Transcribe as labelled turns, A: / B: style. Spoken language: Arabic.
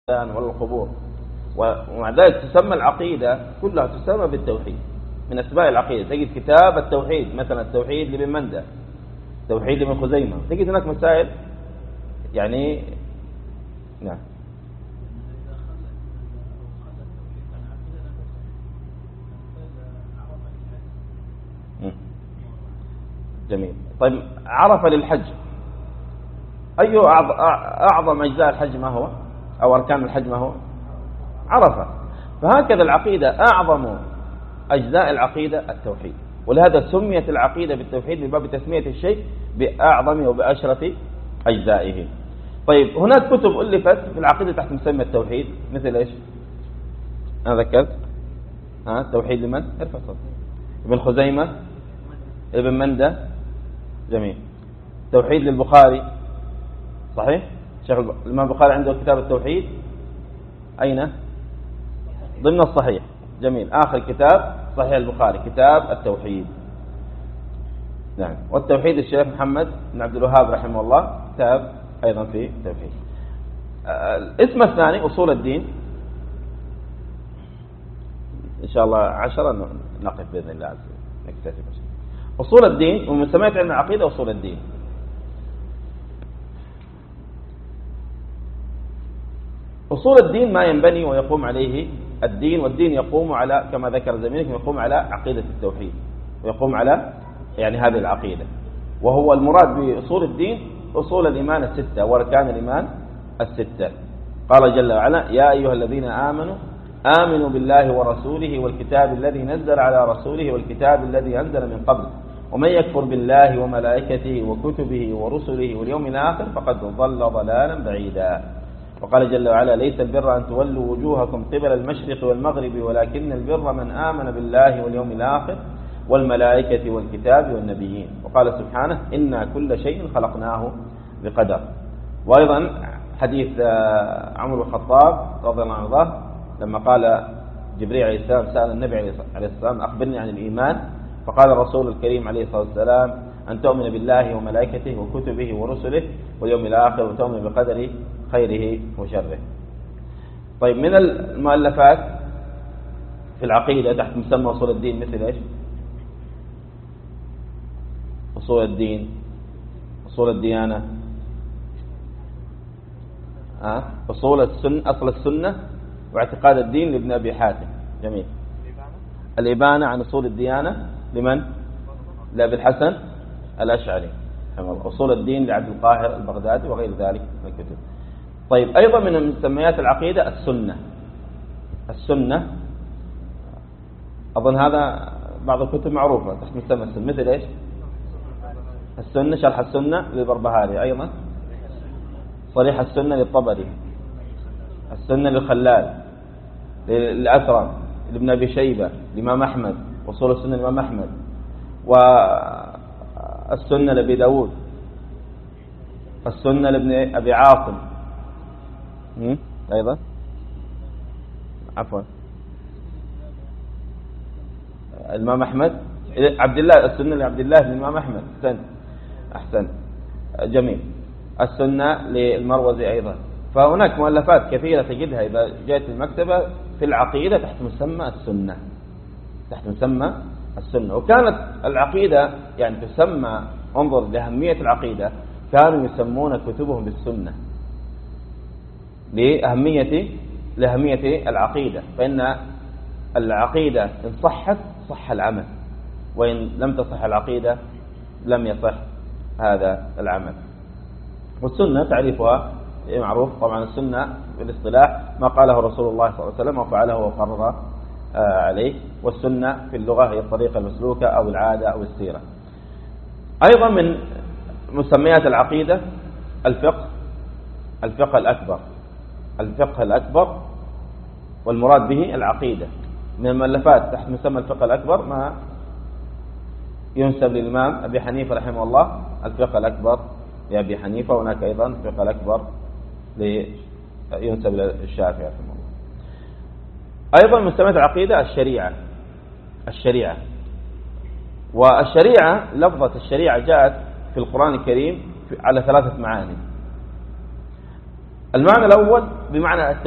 A: ولا القبور. ومع ذلك تسمى العقيدة كلها تسمى بالتوحيد، من أسماء العقيدة. تجد كتاب التوحيد مثلا التوحيد لابن مندة، التوحيد لابن خزيمة، تجد هناك مسائل يعني. نعم. جميل. طيب عرف للحج، أي أعظم أجزاء الحج ما هو، أو أركان الحج ما هو؟ عرفة. فهكذا العقيدة أعظم أجزاء العقيدة التوحيد، ولهذا سميت العقيدة بالتوحيد من باب تسمية الشيء بأعظم وبأشرف أجزائه. طيب هناك كتب ألفت في العقيدة تحت مسمى التوحيد، مثل إيش؟ أنا ذكرت التوحيد لمن؟ ارفع صوتك. ابن خزيمة، ابن مندة. جميل. توحيد للبخاري، صحيح؟ شيخ الإمام البخاري عنده كتاب التوحيد أين؟ ضمن الصحيح. جميل. آخر كتاب صحيح البخاري كتاب التوحيد. نعم. والتوحيد الشيخ محمد بن عبد الوهاب رحمه الله كتاب أيضا في التوحيد. الاسم الثاني أصول الدين، إن شاء الله 10 نقف بإذن الله عز وجل نكتفي بشيء. أصول الدين ومن سميت علم العقيدة أصول الدين. أصول الدين ما ينبني ويقوم عليه الدين، والدين يقوم على كما ذكر زميلكم يقوم على عقيدة التوحيد، ويقوم على يعني هذه العقيدة. وهو المراد بأصول الدين أصول الإيمان الستة وأركان الإيمان الستة. قال جل وعلا: يا أيها الذين آمنوا بالله ورسوله والكتاب الذي نزل على رسوله والكتاب الذي أنزل من قبل ومن يكفر بالله وملائكته وكتبه ورسله واليوم الآخر فقد ضل ضلالا بعيدا. وقال جل وعلا: ليس البر أن تولوا وجوهكم قبل المشرق والمغرب ولكن البر من آمن بالله واليوم الآخر والملائكة والكتاب والنبيين. وقال سبحانه: إنا كل شيء خلقناه بقدر. وأيضا حديث عمر بن الخطاب رضي الله عنه لما قال جبريل عليه السلام سأل النبي عليه السلام: أخبرني عن الإيمان. فقال الرسول الكريم عليه الصلاة والسلام: أن تؤمن بالله وملائكته وكتبه ورسله واليوم الآخر وتؤمن بقدر خيره وشره. طيب من المؤلفات في العقيدة تحت مسمى أصول الدين مثل إيش؟ أصول الدين، أصول الديانة، أصول السنة، أصل السنة واعتقاد الدين لابن أبي حاتم. جميل. الإبانة عن أصول الديانة لمن؟ لأبي الحسن الأشعري. أصول الدين لعبد القاهر البغدادي وغير ذلك من الكتب. طيب أيضا من مسميات العقيدة السنة. السنة أظن هذا بعض الكتب معروفة تحت مسمى السنة، مثل إيش؟ السنة شرح السنة للبربهاري، أيضا صريح السنة للطبري، السنة للخلال، للأثرم، لابن أبي شيبة، لإمام أحمد، وصول السنة لإمام أحمد، والسنة لأبي داود، السنة لابن أبي عاصم، أيضا عفوا الإمام أحمد عبد الله، السنة لعبد الله بن الإمام أحمد. أحسن. جميل. السنة للمروزي أيضا. فهناك مؤلفات كثيرة تجدها إذا جاءت المكتبة في العقيدة تحت مسمى السنة، تحت مسمى السنة. وكانت العقيدة يعني تسمى، انظر لأهمية العقيدة، كانوا يسمون كتبهم بالسنة لأهمية العقيدة. فإن العقيدة إن صحت صح العمل، وإن لم تصح العقيدة لم يصح هذا العمل. والسنة تعريفها معروف طبعا. السنة بالاصطلاح ما قاله رسول الله صلى الله عليه وسلم وفعله وقرر عليه. والسنة في اللغة هي الطريقة المسلوكة أو العادة أو السيرة. أيضا من مسميات العقيدة الفقه الأكبر، والمراد به العقيدة. من المؤلفات تحت مسمى الفقه الأكبر ما ينسب للإمام أبي حنيفة رحمه الله، الفقه الأكبر لأبي حنيفة. وهناك أيضا الفقه الأكبر ينسب للشافعي رحمه الله. أيضا من مسميات العقيدة الشريعة. والشريعة لفظة الشريعة جاءت في القرآن الكريم على 3 معاني. المعنى الأول بمعنى